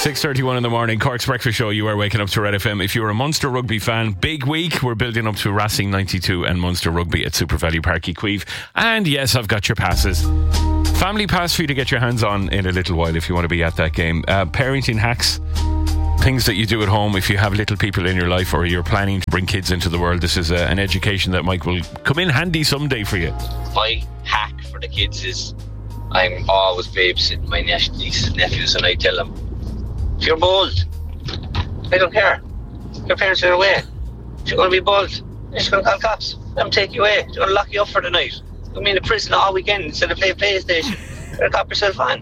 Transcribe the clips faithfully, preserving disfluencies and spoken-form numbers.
six thirty-one in the morning, Cork's Breakfast Show. You are waking up to Red F M. If you're a Munster rugby fan, big week. We're building up to Racing ninety-two and Munster Rugby at Super Valley Park Queeve. And yes, I've got your passes. Family pass for you to get your hands on in a little while if you want to be at that game. Uh, parenting hacks, things that you do at home if you have little people in your life or you're planning to bring kids into the world. This is a, an education that Mike will come in handy someday for you. My hack for the kids is I'm always babysitting my nieces and nephews, and I tell them, if you're bold, I don't care. Your parents are away. If you're going to be bold, you're just going to call cops. Let them take you away. They're going to lock you up for the night. You'll be in the prison all weekend instead of playing PlayStation. You're going to cop yourself on.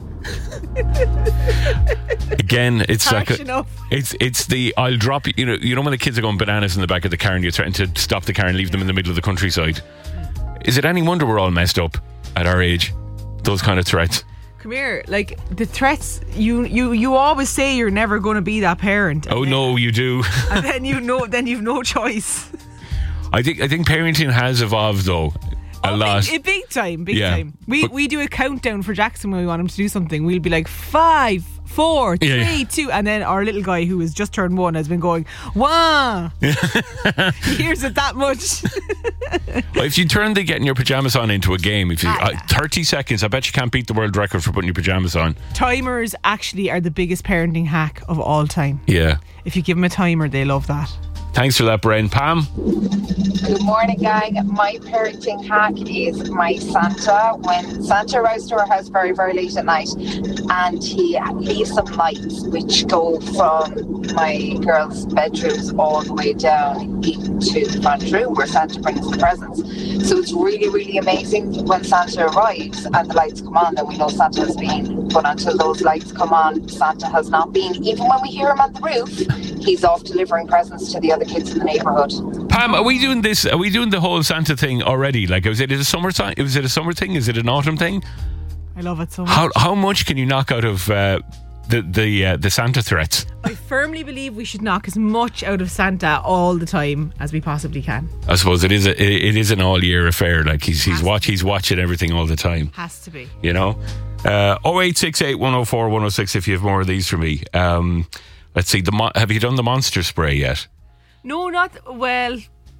Again, it's Harsh like a, enough. it's it's the I'll drop you. You know, you know when the kids are going bananas in the back of the car and you're threatening to stop the car and leave them in the middle of the countryside. Is it any wonder we're all messed up at our age? Those kind of threats. Come here, like the threats. You you you always say you're never going to be that parent. Oh then, no, you do. And then you know, then you've no choice. I think I think parenting has evolved though. A oh, lot. Big, big time, big Yeah, time. We but- we do a countdown for Jackson when we want him to do something. We'll be like five, four, three, Yeah, yeah. two, and then our little guy who has just turned one has been going one. He hears it that much. Well, if you turn the getting your pajamas on into a game, if you Ah, uh, yeah. thirty seconds, I bet you can't beat the world record for putting your pajamas on. Timers actually are the biggest parenting hack of all time. Yeah. If you give them a timer, they love that. Thanks for that, Bren. Pam? Good morning, gang. My parenting hack is my Santa. When Santa arrives to our house very, very late at night, and he leaves some lights which go from my girls' bedrooms all the way down into the front room where Santa brings the presents. So it's really, really amazing when Santa arrives and the lights come on, then we know Santa has been. But until those lights come on, Santa has not been. Even when we hear him on the roof, he's off delivering presents to the other kids in the neighbourhood. Pam, are we doing this? Are we doing the whole Santa thing already? Like, was it a summer time? Was it a summer thing? Is it an autumn thing? I love it so much. How how much can you knock out of uh, the the uh, the Santa threats? I firmly believe we should knock as much out of Santa all the time as we possibly can. I suppose it is a, it, it is an all year affair. Like he's he's watch he's watching everything all the time. Has to be. You know, uh, oh eight six eight one oh four one oh six. If you have more of these for me. Um, let's see. The mo- have you done the monster spray yet? No, not well.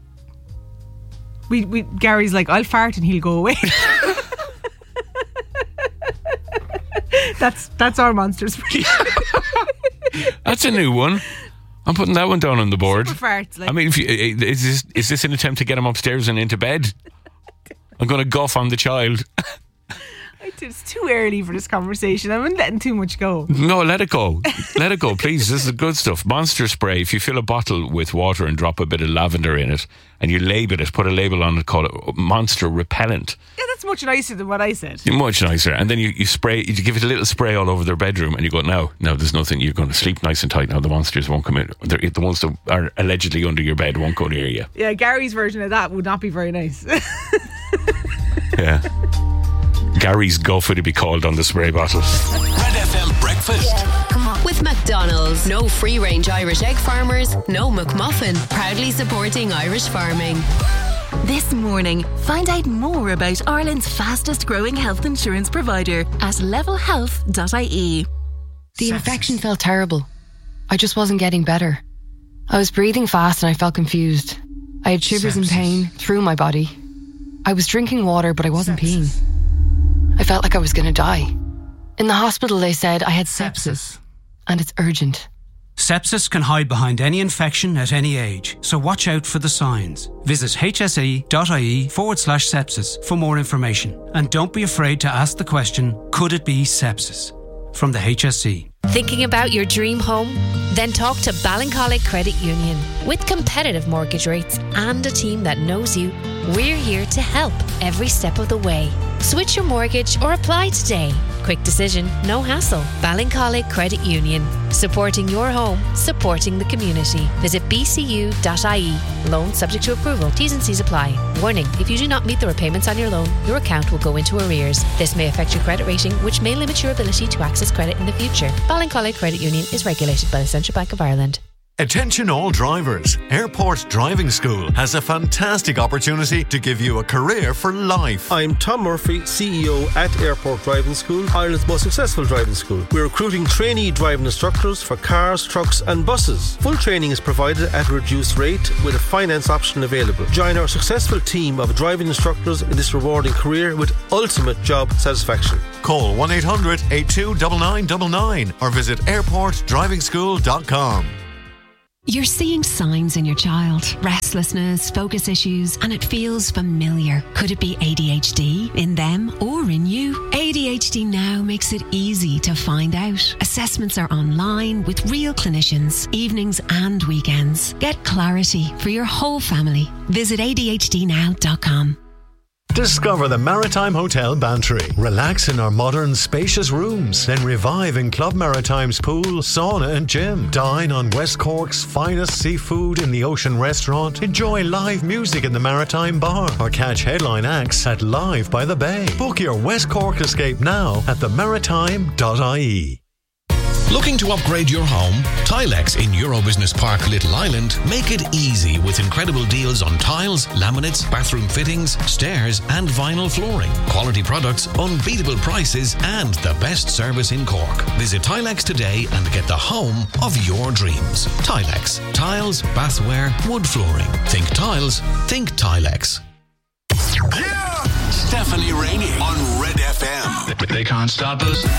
We we Gary's like, I'll fart and he'll go away. that's that's our monster spray. That's a new one. I'm putting that one down on the board. Super farts, like. I mean, if you, is this is this an attempt to get him upstairs and into bed? I'm going to guff on the child. It's too early for this conversation. I'm letting too much go. No, let it go. Let it go, please. This is good stuff. Monster spray. If you fill a bottle with water and drop a bit of lavender in it and you label it, put a label on it called it Monster Repellent. Yeah, that's much nicer than what I said. Much nicer. And then you, you spray, you give it a little spray all over their bedroom and you go, now, now there's nothing. You're going to sleep nice and tight. Now the monsters won't come in. They're, the ones that are allegedly under your bed won't go near you. Yeah, Gary's version of that would not be very nice. Yeah. Gary's guff would be called on the spray bottle. Red F M Breakfast. With McDonald's. No free-range Irish egg farmers, no McMuffin. Proudly supporting Irish farming. This morning, find out more about Ireland's fastest growing health insurance provider at level health dot I E. The infection felt terrible. I just wasn't getting better. I was breathing fast and I felt confused. I had shivers and pain through my body. I was drinking water, but I wasn't peeing. I felt like I was going to die. In the hospital, they said I had sepsis, and it's urgent. Sepsis can hide behind any infection at any age, so watch out for the signs. Visit hse.ie forward slash sepsis for more information. And don't be afraid to ask the question, could it be sepsis? From the H S E. Thinking about your dream home? Then talk to Ballincollig Credit Union. With competitive mortgage rates and a team that knows you, we're here to help every step of the way. Switch your mortgage or apply today. Quick decision, no hassle. Ballincollig Credit Union. Supporting your home, supporting the community. Visit b c u dot I E. Loan subject to approval. T's and C's apply. Warning, if you do not meet the repayments on your loan, your account will go into arrears. This may affect your credit rating, which may limit your ability to access credit in the future. Ballincollig Credit Union is regulated by the Central Bank of Ireland. Attention all drivers. Airport Driving School has a fantastic opportunity to give you a career for life. I'm Tom Murphy, C E O at Airport Driving School, Ireland's most successful driving school. We're recruiting trainee driving instructors for cars, trucks and buses. Full training is provided at a reduced rate with a finance option available. Join our successful team of driving instructors in this rewarding career with ultimate job satisfaction. Call one eight hundred, eight two nine nine nine nine or visit airport driving school dot com. You're seeing signs in your child, restlessness, focus issues, and it feels familiar. Could it be A D H D in them or in you? A D H D Now makes it easy to find out. Assessments are online with real clinicians, evenings and weekends. Get clarity for your whole family. Visit A D H D now dot com. Discover the Maritime Hotel Bantry. Relax in our modern, spacious rooms. Then revive in Club Maritime's pool, sauna and gym. Dine on West Cork's finest seafood in the Ocean Restaurant. Enjoy live music in the Maritime Bar. Or catch headline acts at Live by the Bay. Book your West Cork escape now at the maritime dot I E. Looking to upgrade your home? Tilex in Eurobusiness Park, Little Island make it easy with incredible deals on tiles, laminates, bathroom fittings, stairs and vinyl flooring. Quality products, unbeatable prices and the best service in Cork. Visit Tilex today and get the home of your dreams. Tilex. Tiles, bathware, wood flooring. Think tiles, think Tilex. Yeah! Stephanie Rainey on Red F M. They can't stop us.